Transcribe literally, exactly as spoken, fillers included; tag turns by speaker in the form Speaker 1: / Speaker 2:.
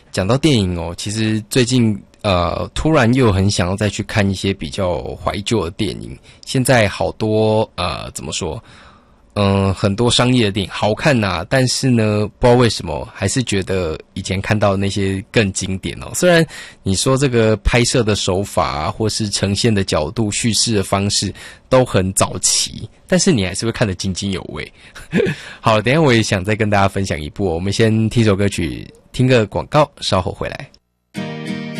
Speaker 1: 讲到电影哦，其实最近呃，突然又很想要再去看一些比较怀旧的电影。现在好多呃，怎么说？嗯，很多商业的电影好看呐、啊，但是呢，不知道为什么，还是觉得以前看到的那些更经典哦。虽然你说这个拍摄的手法啊，或是呈现的角度、叙事的方式都很早期，但是你还是会看得津津有味。好，等一下我也想再跟大家分享一部、哦，我们先听首歌曲，听个广告，稍后回来。